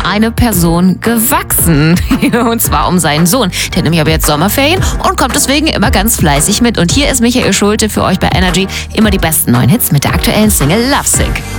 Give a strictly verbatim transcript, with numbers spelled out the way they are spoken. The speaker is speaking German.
eine Person gewachsen. Und zwar um seinen Sohn. Der hat nämlich aber jetzt Sommerferien und kommt deswegen immer ganz fleißig mit. Und hier ist Michael Schulte für euch bei Energy. Immer die besten neuen Hits mit der aktuellen Single Lovesick.